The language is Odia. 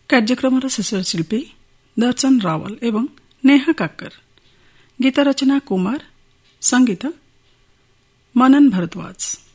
କାର୍ଯ୍ୟକ୍ରମର ଶେଷରେ ଶିଳ୍ପୀ ଦର୍ଶନ ରାୱଲ ଏବଂ ନେହା କାକର। ଗୀତ ରଚନା କୁମାର, ସଙ୍ଗୀତ ମନନ ଭରଦ୍ୱାଜ।